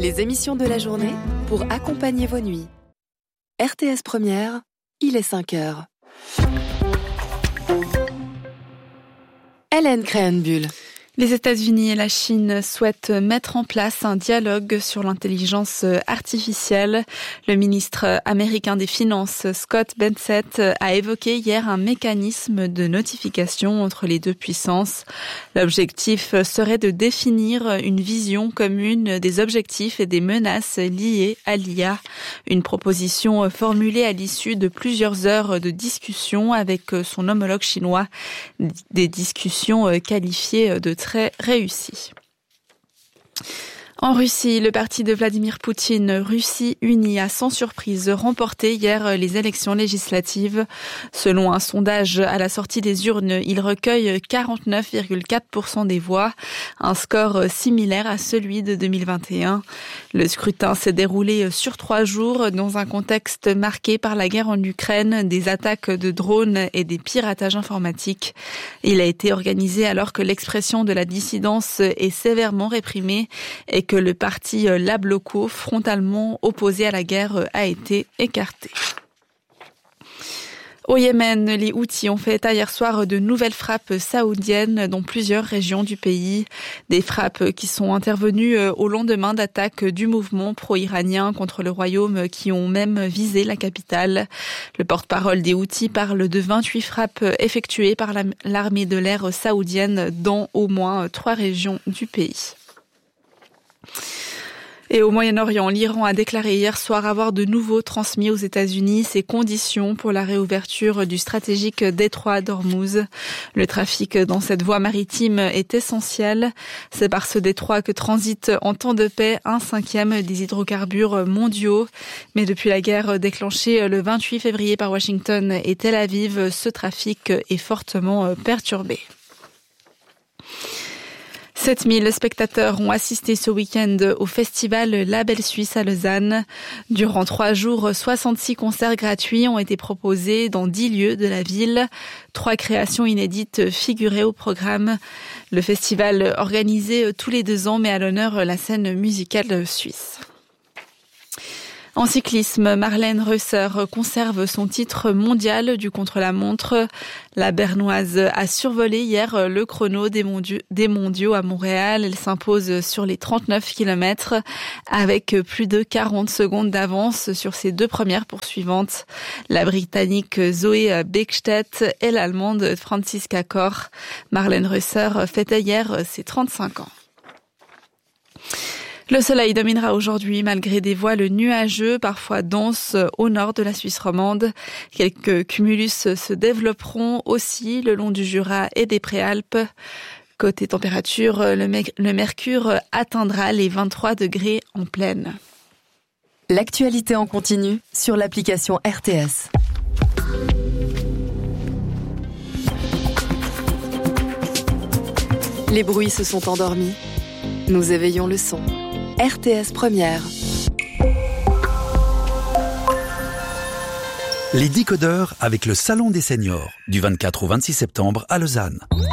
Les émissions de la journée pour accompagner vos nuits. RTS Première, il est 5h. Hélène Créhenbuhl. Les États-Unis et la Chine souhaitent mettre en place un dialogue sur l'intelligence artificielle. Le ministre américain des Finances, Scott Bessent, a évoqué hier un mécanisme de notification entre les deux puissances. L'objectif serait de définir une vision commune des objectifs et des menaces liées à l'IA. Une proposition formulée à l'issue de plusieurs heures de discussion avec son homologue chinois. Des discussions qualifiées de très réussi. En Russie, le parti de Vladimir Poutine, Russie Unie, a sans surprise remporté hier les élections législatives. Selon un sondage à la sortie des urnes, il recueille 49,4% des voix, un score similaire à celui de 2021. Le scrutin s'est déroulé sur 3 jours dans un contexte marqué par la guerre en Ukraine, des attaques de drones et des piratages informatiques. Il a été organisé alors que l'expression de la dissidence est sévèrement réprimée et que le parti Labloko, frontalement opposé à la guerre, a été écarté. Au Yémen, les Houthis ont fait état hier soir de nouvelles frappes saoudiennes dans plusieurs régions du pays. Des frappes qui sont intervenues au lendemain d'attaques du mouvement pro-iranien contre le royaume qui ont même visé la capitale. Le porte-parole des Houthis parle de 28 frappes effectuées par l'armée de l'air saoudienne dans au moins 3 régions du pays. Et au Moyen-Orient, l'Iran a déclaré hier soir avoir de nouveau transmis aux États-Unis ses conditions pour la réouverture du stratégique détroit d'Ormuz. Le trafic dans cette voie maritime est essentiel. C'est par ce détroit que transite en temps de paix 1/5 des hydrocarbures mondiaux. Mais depuis la guerre déclenchée le 28 février par Washington et Tel Aviv, ce trafic est fortement perturbé. 7000 spectateurs ont assisté ce week-end au festival La Belle Suisse à Lausanne. Durant 3 jours, 66 concerts gratuits ont été proposés dans 10 lieux de la ville. 3 créations inédites figuraient au programme. Le festival organisé tous les 2 ans met à l'honneur la scène musicale suisse. En cyclisme, Marlène Reusser conserve son titre mondial du contre-la-montre. La Bernoise a survolé hier le chrono des mondiaux à Montréal. Elle s'impose sur les 39 km avec plus de 40 secondes d'avance sur ses 2 premières poursuivantes. La Britannique Zoé Bäckstedt et l'Allemande Franziska Koch. Marlène Reusser fêtait hier ses 35 ans. Le soleil dominera aujourd'hui malgré des voiles nuageux, parfois denses au nord de la Suisse romande. Quelques cumulus se développeront aussi le long du Jura et des Préalpes. Côté température, le mercure atteindra les 23 degrés en pleine. L'actualité en continu sur l'application RTS. Les bruits se sont endormis. Nous éveillons le son. RTS Première. Les décodeurs avec le Salon des seniors, du 24 au 26 septembre à Lausanne.